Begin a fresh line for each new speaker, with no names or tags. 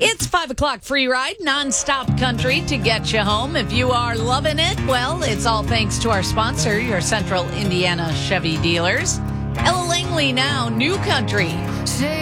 It's 5 o'clock free ride, nonstop country to get you home. If you are loving it, well, it's all thanks to our sponsor, your Central Indiana Chevy dealers. Ella Langley now, New Country.